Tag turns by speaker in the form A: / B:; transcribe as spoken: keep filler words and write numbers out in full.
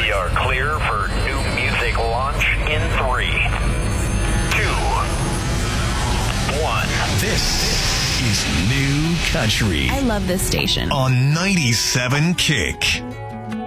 A: We are clear for new music launch in three, two, one.
B: This is New Country
C: I love this station.
B: on ninety-seven Kick.